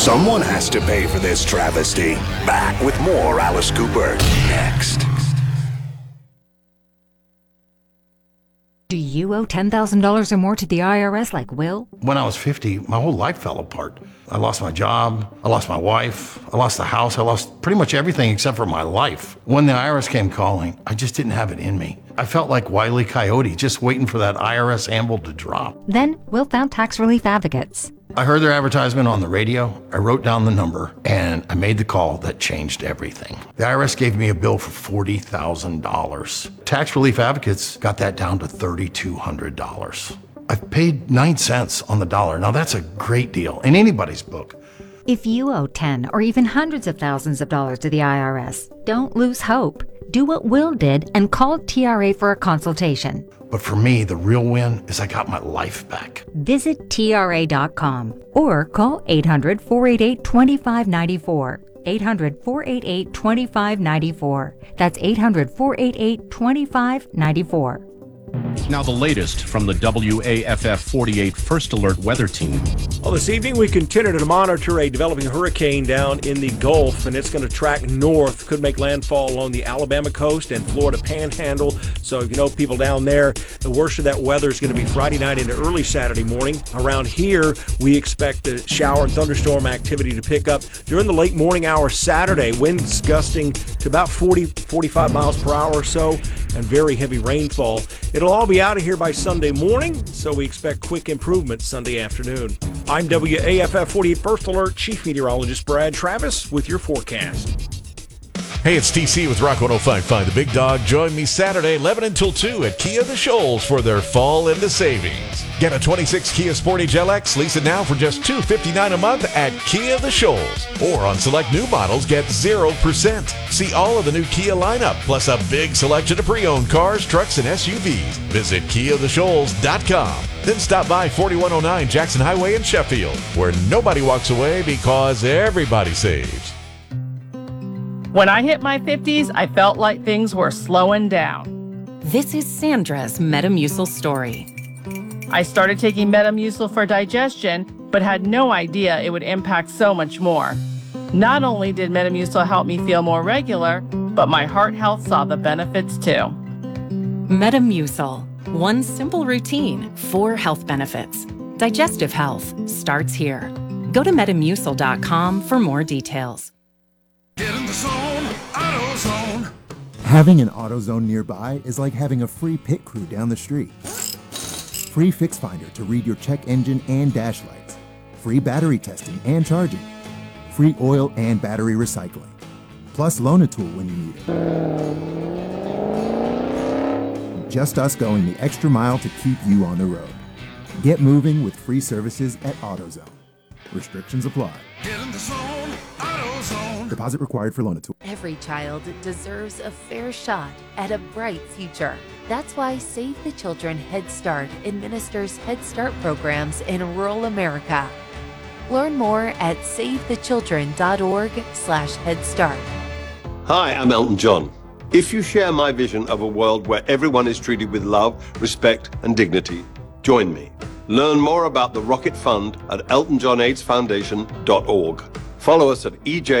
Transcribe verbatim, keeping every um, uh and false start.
Someone has to pay for this travesty. Back with more Alice Cooper next. Do you owe ten thousand dollars or more to the I R S like Will? When I was fifty, my whole life fell apart. I lost my job, I lost my wife, I lost the house, I lost pretty much everything except for my life. When the I R S came calling, I just didn't have it in me. I felt like Wile E. Coyote, just waiting for that I R S anvil to drop. Then Will found Tax Relief Advocates. I heard their advertisement on the radio, I wrote down the number, and I made the call that changed everything. The I R S gave me a bill for forty thousand dollars. Tax Relief Advocates got that down to three thousand two hundred dollars. I've paid nine cents on the dollar. Now that's a great deal in anybody's book. If you owe ten or even hundreds of thousands of dollars to the I R S, don't lose hope. Do what Will did and call T R A for a consultation. But for me, the real win is I got my life back. Visit T R A dot com or call eight hundred, four eight eight, two five nine four. eight hundred, four eight eight, two five nine four. That's eight hundred, four eight eight, two five nine four. Now the latest from the W A F F forty-eight First Alert Weather Team. Well, this evening we continue to monitor a developing hurricane down in the Gulf, and it's going to track north, could make landfall along the Alabama coast and Florida Panhandle. So, you know, people down there, the worst of that weather is going to be Friday night into early Saturday morning. Around here, we expect the shower and thunderstorm activity to pick up during the late morning hours Saturday. Winds gusting to about forty, forty-five miles per hour or so, and very heavy rainfall. It'll all be out of here by Sunday morning, so we expect quick improvement Sunday afternoon. I'm W A F F forty-eight First Alert Chief Meteorologist Brad Travis with your forecast. Hey, it's T C with Rock one oh five point five. The Big Dog. Join me Saturday, eleven until two at Kia The Shoals for their fall into savings. Get a twenty-six Kia Sportage L X, lease it now for just two hundred fifty-nine dollars a month at Kia The Shoals. Or on select new models, get zero percent. See all of the new Kia lineup, plus a big selection of pre-owned cars, trucks, and S U Vs. Visit Kia The Shoals dot com. Then stop by forty-one oh nine Jackson Highway in Sheffield, where nobody walks away because everybody saves. When I hit my fifties, I felt like things were slowing down. This is Sandra's Metamucil story. I started taking Metamucil for digestion, but had no idea it would impact so much more. Not only did Metamucil help me feel more regular, but my heart health saw the benefits too. Metamucil. One simple routine, four health benefits. Digestive health starts here. Go to Metamucil dot com for more details. Get in the zone, AutoZone. Having an AutoZone nearby is like having a free pit crew down the street. Free Fix Finder to read your check engine and dash lights. Free battery testing and charging. Free oil and battery recycling. Plus loan a tool when you need it. Just us going the extra mile to keep you on the road. Get moving with free services at AutoZone. Restrictions apply. Get in the zone, AutoZone. Deposit required for loan a tool. Every child deserves a fair shot at a bright future. That's why Save the Children Head Start administers Head Start programs in rural America. Learn more at save the children dot org slash head start. Hi, I'm Elton John. If you share my vision of a world where everyone is treated with love, respect, and dignity, join me. Learn more about the Rocket Fund at elton john aids foundation dot org. Follow us at E J